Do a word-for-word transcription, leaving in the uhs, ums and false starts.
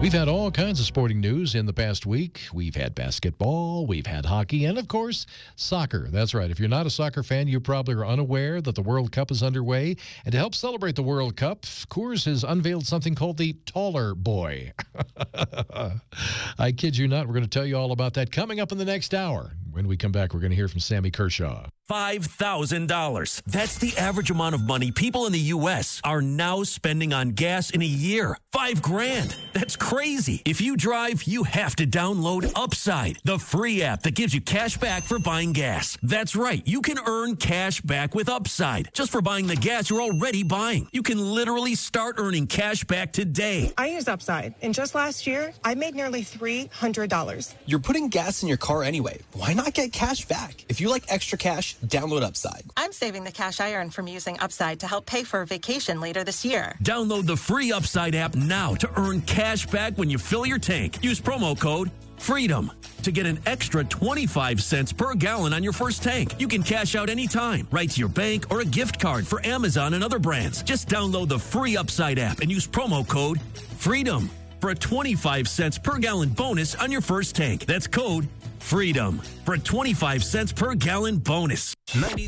We've had all kinds of sporting news in the past week. We've had basketball, we've had hockey, and of course, soccer. That's right. If you're not a soccer fan, you probably are unaware that the World Cup is underway. And to help celebrate the World Cup, Coors has unveiled something called the Taller Boy. I kid you not. We're going to tell you all about that coming up in the next hour. When we come back, we're going to hear from Sammy Kershaw. five thousand dollars. That's the average amount of money people in the U S are now spending on gas in a year. Five grand. That's crazy. If you drive, you have to download Upside, the free app that gives you cash back for buying gas. That's right. You can earn cash back with Upside just for buying the gas you're already buying. You can literally start earning cash back today. I use Upside, and just last year, I made nearly three hundred dollars. You're putting gas in your car anyway. Why not get cash back? If you like extra cash, download Upside. I'm saving the cash I earn from using Upside to help pay for a vacation later this year. Download the free Upside app now to earn cash back when you fill your tank. Use promo code FREEDOM to get an extra twenty-five cents per gallon on your first tank. You can cash out anytime, right to your bank or a gift card for Amazon and other brands. Just download the free Upside app and use promo code FREEDOM for a twenty-five cents per gallon bonus on your first tank. That's code FREEDOM for a twenty-five cents per gallon bonus.